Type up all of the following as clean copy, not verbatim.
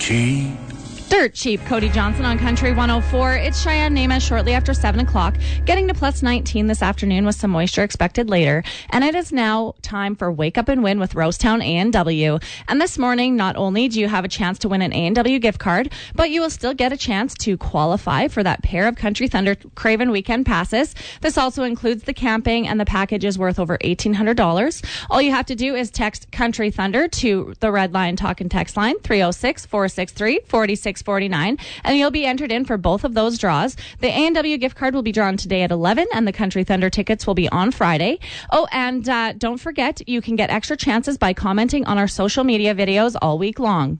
cheap. Dirt cheap. Cody Johnson on Country 104. It's Cheyenne Namath shortly after 7 o'clock, getting to plus 19 this afternoon with some moisture expected later. And it is now time for Wake Up and Win with Rosetown A&W. And this morning, not only do you have a chance to win an A&W gift card, but you will still get a chance to qualify for that pair of Country Thunder Craven weekend passes. This also includes the camping, and the package is worth over $1,800. All you have to do is text Country Thunder to the Red Line Talk and Text line 306-463-4649, and you'll be entered in for both of those draws. The A&W gift card will be drawn today at 11, and the Country Thunder tickets will be on Friday. Oh, and don't forget, you can get extra chances by commenting on our social media videos all week long.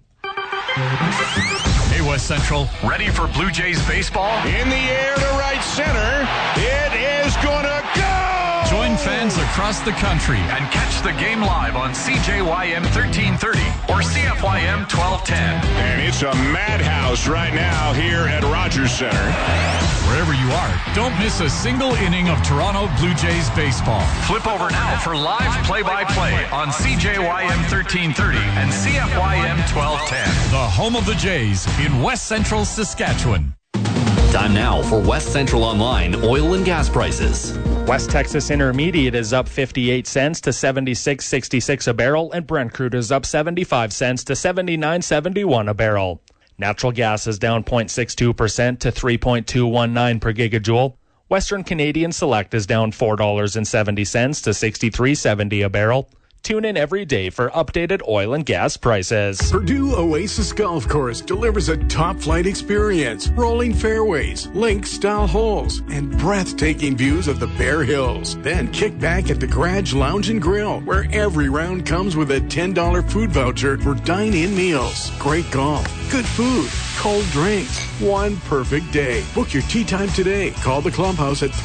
Hey, West Central, ready for Blue Jays baseball? In the air to right center. It is going to go! Join fans across the country and catch the game live on CJYM 1330 or CFYM 1210. And it's a madhouse right now here at Rogers Center. Wherever you are, don't miss a single inning of Toronto Blue Jays baseball. Flip over now for live play-by-play on CJYM 1330 and CFYM 1210. The home of the Jays in West Central Saskatchewan. Time now for West Central Online oil and gas prices. West Texas Intermediate is up 58 cents to 76.66 a barrel, and Brent crude is up 75 cents to 79.71 a barrel. Natural gas is down 0.62% to 3.219 per gigajoule. Western Canadian Select is down $4.70 to 63.70 a barrel. Tune in every day for updated oil and gas prices. Purdue Oasis Golf Course delivers a top-flight experience, rolling fairways, link-style holes, and breathtaking views of the Bear Hills. Then kick back at the Garage Lounge and Grill, where every round comes with a $10 food voucher for dine-in meals. Great golf, good food, cold drinks, one perfect day. Book your tee time today. Call the clubhouse at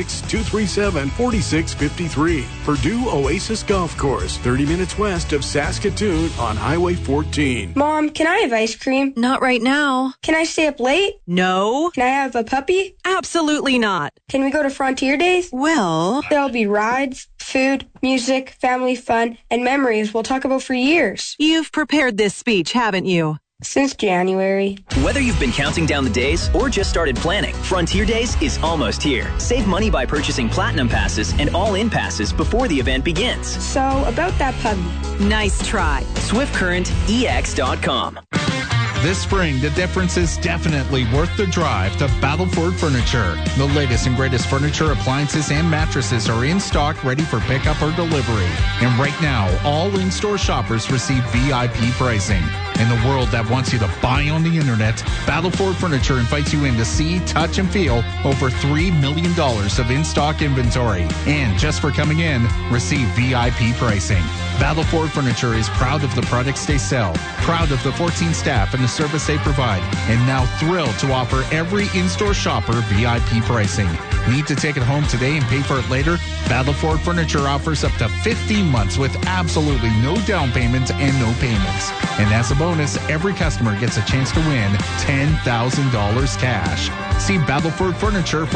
306-237-4653. Purdue Oasis Golf Course, 30 minutes west of Saskatoon on Highway 14. Mom, can I have ice cream? Not right now. Can I stay up late? No. Can I have a puppy? Absolutely not. Can we go to Frontier Days? Well, there'll be rides, food, music, family fun, and memories we'll talk about for years. You've prepared this speech, haven't you? Since January. Whether you've been counting down the days or just started planning, Frontier Days is almost here. Save money by purchasing Platinum Passes and All-In Passes before the event begins. So, about that puppy. Nice try. SwiftCurrentEX.com. This spring, the difference is definitely worth the drive to Battleford Furniture. The latest and greatest furniture, appliances, and mattresses are in stock, ready for pickup or delivery. And right now, all in-store shoppers receive VIP pricing. In the world that wants you to buy on the internet, Battleford Furniture invites you in to see, touch, and feel over $3 million of in-stock inventory. And just for coming in, receive VIP pricing. Battleford Furniture is proud of the products they sell, proud of the 14 staff and the service they provide, and now thrilled to offer every in-store shopper VIP pricing. Need to take it home today and pay for it later? Battleford Furniture offers up to 15 months with absolutely no down payment and no payments. And as a bonus, every customer gets a chance to win $10,000 cash. See Battleford Furniture for